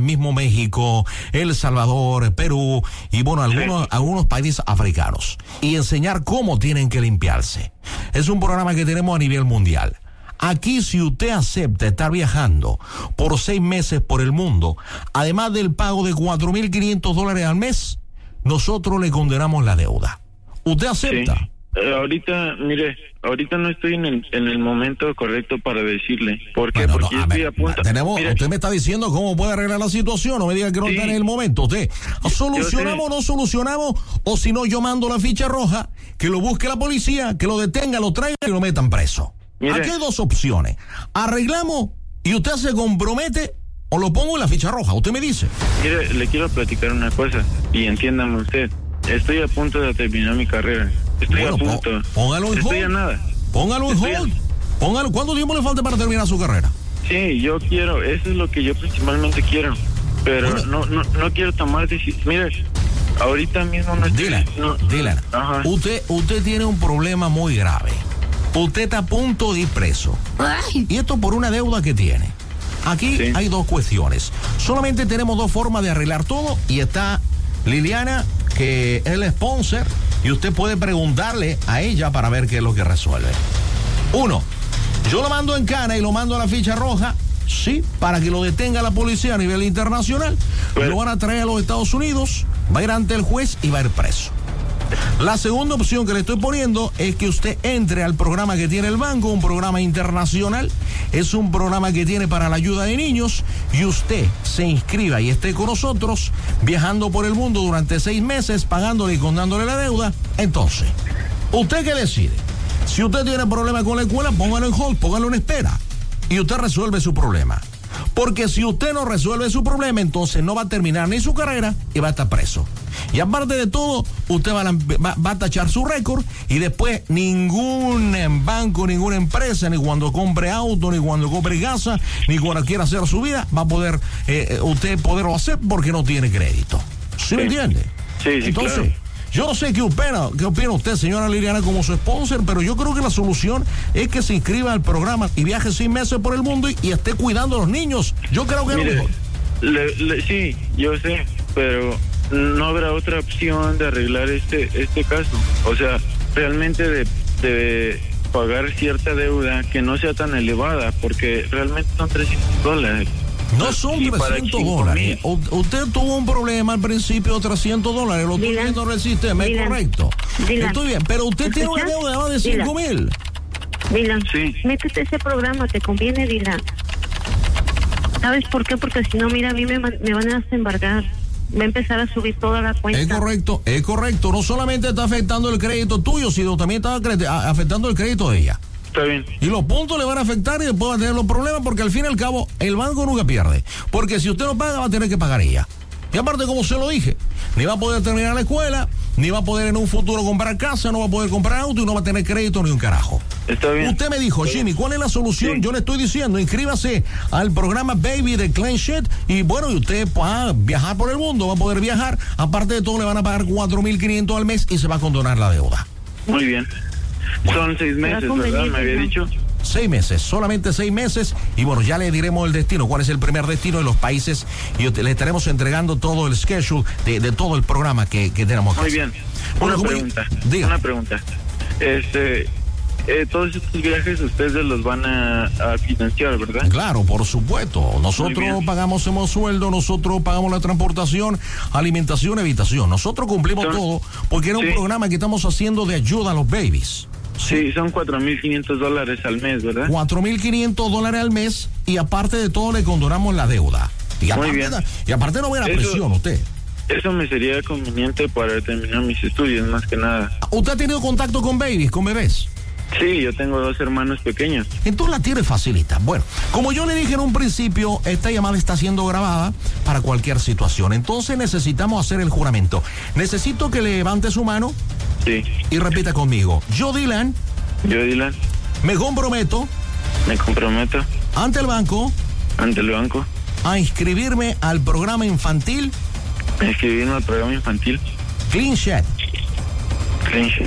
mismo México, El Salvador, Perú y bueno, algunos países africanos. Y enseñar cómo tienen que limpiarse. Es un programa que tenemos a nivel mundial. Aquí, si usted acepta estar viajando por 6 meses por el mundo, además del pago de $4,500 al mes, nosotros le condenamos la deuda. ¿Usted acepta? Sí. Ahorita no estoy en el momento correcto para decirle. ¿Por qué? Bueno, porque estoy a punto. Usted me está diciendo cómo puede arreglar la situación. No me diga que no está en el momento. Usted, ¿solucionamos o no solucionamos? O si no, yo mando la ficha roja, que lo busque la policía, que lo detenga, lo traiga y lo metan preso. Aquí hay 2 opciones. Arreglamos y usted se compromete o lo pongo en la ficha roja. Usted me dice. Mire, le quiero platicar una cosa y entiéndame usted. Estoy a punto de terminar mi carrera. Estoy a punto. Póngalo en hold. Estoy a nada. Póngalo en hold. Póngalo. ¿Cuánto tiempo le falta para terminar su carrera? Sí, yo quiero. Eso es lo que yo principalmente quiero. Pero no quiero tomar decisiones. Mire, ahorita mismo no estoy... Dylan, usted tiene un problema muy grave. Usted está a punto de ir preso. Y esto por una deuda que tiene. Aquí hay 2 cuestiones. Solamente tenemos 2 formas de arreglar todo y está Liliana, que es el sponsor, y usted puede preguntarle a ella para ver qué es lo que resuelve. 1, yo lo mando en cana y lo mando a la ficha roja, sí, para que lo detenga la policía a nivel internacional. Lo van a traer a los Estados Unidos, va a ir ante el juez y va a ir preso. La segunda opción que le estoy poniendo es que usted entre al programa que tiene el banco, un programa internacional, es un programa que tiene para la ayuda de niños, y usted se inscriba y esté con nosotros viajando por el mundo durante 6 meses, pagándole y condándole la deuda. Entonces, ¿usted qué decide? Si usted tiene problemas con la escuela, póngalo en hold, póngalo en espera y usted resuelve su problema. Porque si usted no resuelve su problema, entonces no va a terminar ni su carrera y va a estar preso. Y aparte de todo, usted va a tachar su récord y después ningún banco, ninguna empresa, ni cuando compre auto, ni cuando compre casa, ni cuando quiera hacer su vida, va a poder usted poderlo hacer porque no tiene crédito. ¿Sí me entiende? Sí, entonces, claro. Yo no sé qué opina usted, señora Liliana, como su sponsor, pero yo creo que la solución es que se inscriba al programa y viaje 6 meses por el mundo y esté cuidando a los niños. Yo creo que es lo mejor. Sí, yo sé, pero no habrá otra opción de arreglar este caso. O sea, realmente de pagar cierta deuda que no sea tan elevada, porque realmente son $300. No son $300. Usted tuvo un problema al principio de $300. Lo estoy viendo en el sistema, es correcto. Estoy bien, pero usted tiene una deuda de más de $5,000. Dylan, sí. Métete a ese programa, te conviene, Dylan. ¿Sabes por qué? Porque si no, mira, a mí me van a desembargar. Va a empezar a subir toda la cuenta. Es correcto. No solamente está afectando el crédito tuyo, sino también está afectando el crédito de ella. Está bien. Y los puntos le van a afectar y después va a tener los problemas, porque al fin y al cabo el banco nunca pierde. Porque si usted no paga, va a tener que pagar ella. Y aparte, como se lo dije, ni va a poder terminar la escuela, ni va a poder en un futuro comprar casa, no va a poder comprar auto y no va a tener crédito ni un carajo. Está bien. Usted me dijo, Jimmy, ¿cuál es la solución? Sí. Yo le estoy diciendo, inscríbase al programa Baby de Clean Sheet y bueno, y usted va a viajar por el mundo, va a poder viajar. Aparte de todo, le van a pagar $4,500 al mes y se va a condonar la deuda. Muy bien. Son 6 meses, ¿verdad? Me había dicho. 6 meses, solamente 6 meses. Y bueno, ya le diremos el destino, cuál es el primer destino de los países. Y le estaremos entregando todo el schedule de todo el programa que tenemos. Muy bien. Una pregunta. Todos estos viajes ustedes los van a financiar, ¿verdad? Claro, por supuesto. Nosotros pagamos sueldo, nosotros pagamos la transportación, alimentación, habitación. Nosotros cumplimos todo porque era un programa que estamos haciendo de ayuda a los babies. Sí, son $4,500 al mes, ¿verdad? $4,500 al mes y aparte de todo le condonamos la deuda. Y aparte no ve la presión usted. Eso me sería conveniente para terminar mis estudios, más que nada. ¿Usted ha tenido contacto con babies, con bebés? Sí, yo tengo 2 hermanos pequeños. Entonces la tiene facilita. Bueno, como yo le dije en un principio, esta llamada está siendo grabada para cualquier situación. Entonces necesitamos hacer el juramento. Necesito que levante su mano. Sí. Y repita conmigo. Yo, Dylan. Me comprometo. Ante el banco. A inscribirme al programa infantil. Clean Sheet.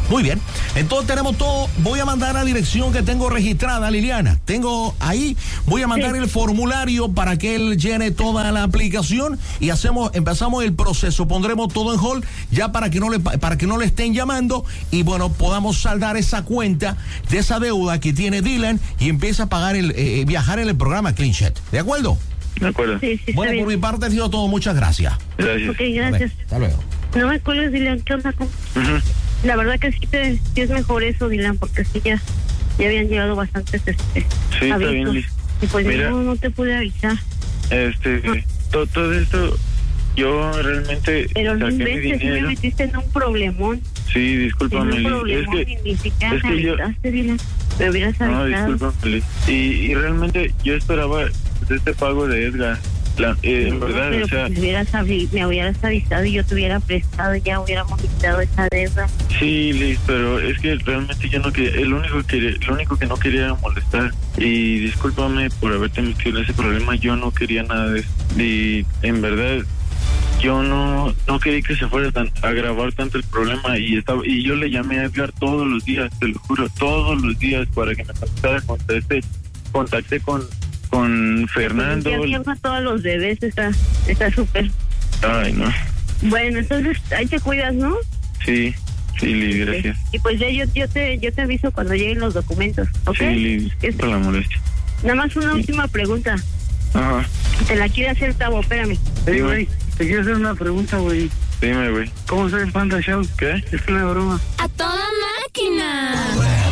Muy bien, entonces tenemos todo. Voy a mandar la dirección que tengo registrada, Liliana. Tengo ahí, voy a mandar el formulario para que él llene toda la aplicación y empezamos el proceso. Pondremos todo en hold ya para que no le estén llamando y bueno, podamos saldar esa cuenta de esa deuda que tiene Dylan y empieza a pagar viajar en el programa CleanShet. ¿De acuerdo? De acuerdo. Sí, bueno, por mi parte ha sido todo. Muchas gracias. Gracias. Ok, gracias. Hasta luego. No me cuelgues, Dylan. ¿Qué onda? La verdad que sí es mejor eso, Dylan, porque sí ya habían llegado bastantes sí, está bien, Liz. Y pues mira, no te pude avisar. Todo esto, yo realmente pero no inventes, sí me metiste en un problemón. Sí, discúlpame, Liz. Ni siquiera me avisaste, Dylan. Me hubieras avisado. No, discúlpame, Liz. Y realmente yo esperaba este pago de Edgar. En verdad, pero o sea, pues me hubieras avisado y yo te hubiera prestado, ya hubiéramos quitado esa deuda. Sí, Liz, pero es que realmente yo no quería, lo único que no quería era molestar. Y discúlpame por haberte metido en ese problema, yo no quería nada de eso. Y en verdad, yo no quería que se fuera a agravar tanto el problema y yo le llamé a Edgar todos los días, te lo juro, todos los días para que me contacté con Fernando. Ya a todos los bebés, está súper. Ay, no. Bueno, entonces ahí te cuidas, ¿no? Sí, Liz, gracias. Y pues ya yo te aviso cuando lleguen los documentos, ¿ok? Sí, Liz, por la molestia. Nada más una última pregunta. Ajá. Te la quiere hacer Tavo, espérame. Hey, güey, te quiero hacer una pregunta, güey. Dime, güey. ¿Cómo se el Panda Show? ¿Qué? Es una broma. ¡A toda máquina!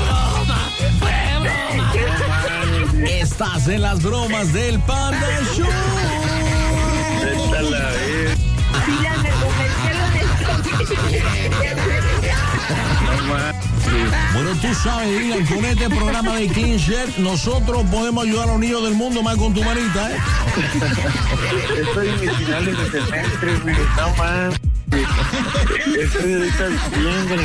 Estás en las bromas del Panda Show. Esta la vez. Dylan, me Bueno, tú sabes, Dylan, con este programa de CleanShet, nosotros podemos ayudar a los niños del mundo más con tu manita, ¿eh? Estoy en mis finales de semestre, güey. No más. Estoy ahorita bien,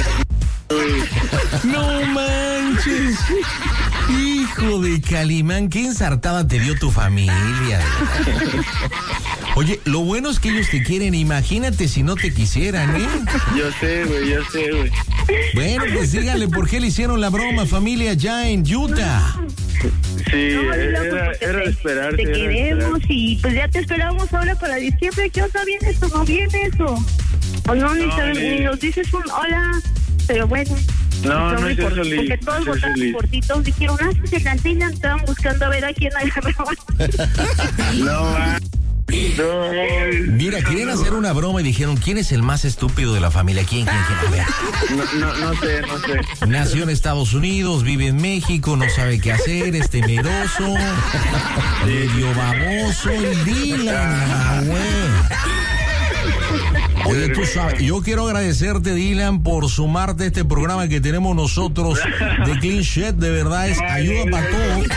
No manches. Hijo de Calimán, qué ensartada te dio tu familia. Oye, lo bueno es que ellos te quieren, imagínate si no te quisieran, ¿eh? Yo sé, güey. Bueno, pues díganle por qué le hicieron la broma, familia, ya en Utah. Sí, era esperar. Te queremos y pues ya te esperamos ahora para diciembre. ¿Qué onda? ¿Vienes o no vienes o no? Ni nos dices un hola, pero bueno. No es eso, Liz. Porque todos votaron por ti, todos dijeron, se cantinan, estaban buscando a ver a quién agarraba. No. Mira, querían hacer una broma y dijeron, ¿quién es el más estúpido de la familia? ¿Quién? A ver. No sé. Nació en Estados Unidos, vive en México, no sabe qué hacer, temeroso, medio baboso, el Dylan, güey. Oye, tú sabes, yo quiero agradecerte, Dylan, por sumarte a este programa que tenemos nosotros de CleanShet. De verdad, es ayuda para todos.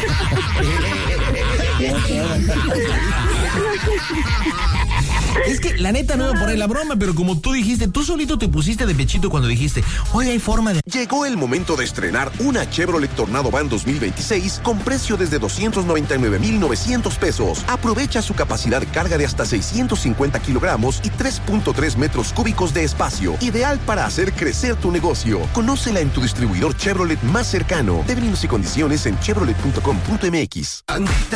Es que la neta no iba a poner la broma, pero como tú dijiste, tú solito te pusiste de pechito cuando dijiste, oye, hay forma de... Llegó el momento de estrenar una Chevrolet Tornado Van 2026 con precio desde 299,900 pesos. Aprovecha su capacidad de carga de hasta 650 kilogramos y 3.3 metros cúbicos de espacio. Ideal para hacer crecer tu negocio. Conócela en tu distribuidor Chevrolet más cercano. Términos y condiciones en chevrolet.com.mx.